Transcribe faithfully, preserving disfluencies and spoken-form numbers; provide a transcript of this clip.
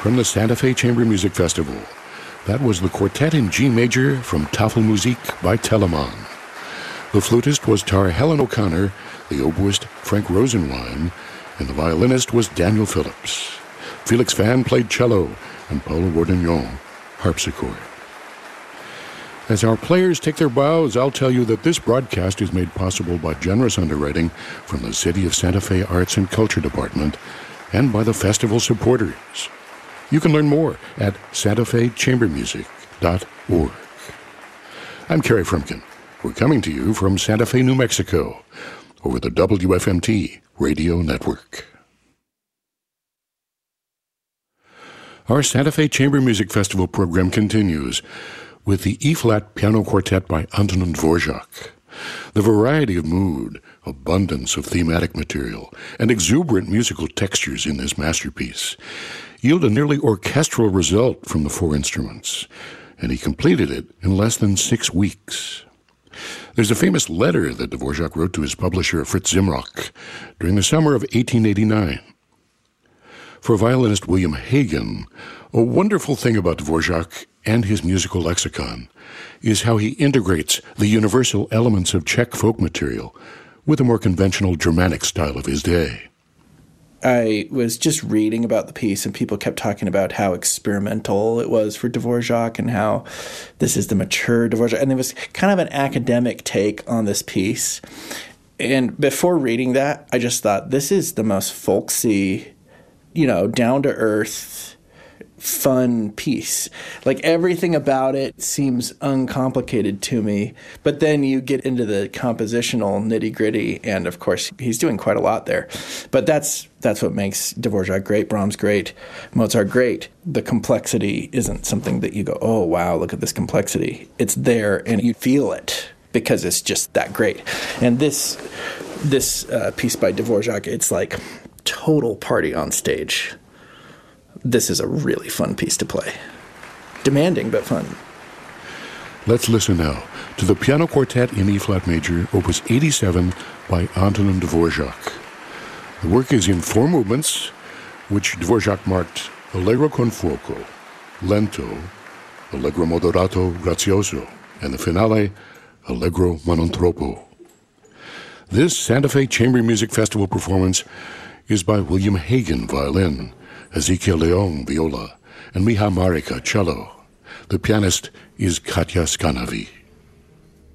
from the Santa Fe Chamber Music Festival. That was the quartet in G major from Tafelmusik by Telemann. The flutist was Tara Helen O'Connor, the oboist Frank Rosenwein, and the violinist was Daniel Phillips. Felix Van played cello, and Paula Bourdignon harpsichord. As our players take their bows, I'll tell you that this broadcast is made possible by generous underwriting from the City of Santa Fe Arts and Culture Department and by the festival supporters. You can learn more at santa fe chamber music dot org. I'm Kerry Frumkin. We're coming to you from Santa Fe, New Mexico, over the W F M T radio network. Our Santa Fe Chamber Music Festival program continues with the E-flat Piano Quartet by Antonin Dvorak. The variety of mood, abundance of thematic material, and exuberant musical textures in this masterpiece yield a nearly orchestral result from the four instruments, and he completed it in less than six weeks. There's a famous letter that Dvorak wrote to his publisher, Fritz Zimrock, during the summer of eighteen eighty-nine. For violinist William Hagen, a wonderful thing about Dvorak and his musical lexicon is how he integrates the universal elements of Czech folk material with the more conventional Germanic style of his day. I was just reading about the piece, and people kept talking about how experimental it was for Dvorak and how this is the mature Dvorak. And there was kind of an academic take on this piece. And before reading that, I just thought, this is the most folksy, you know, down-to-earth, fun piece. Like, everything about it seems uncomplicated to me, but then you get into the compositional nitty-gritty, and of course he's doing quite a lot there. But that's that's what makes Dvorak great, Brahms great, Mozart great. The complexity isn't something that you go, oh wow, look at this complexity. It's there and you feel it because it's just that great. And this this uh, piece by Dvorak, it's like total party on stage. This is a really fun piece to play. Demanding, but fun. Let's listen now to the Piano Quartet in E-flat major, Opus eighty-seven by Antonin Dvorak. The work is in four movements, which Dvorak marked Allegro con fuoco, Lento, Allegro moderato grazioso, and the finale, Allegro ma non troppo. This Santa Fe Chamber Music Festival performance is by William Hagen, violin, Ezekiel Leon, viola, and Miha Marika, cello. The pianist is Katja Skanavi.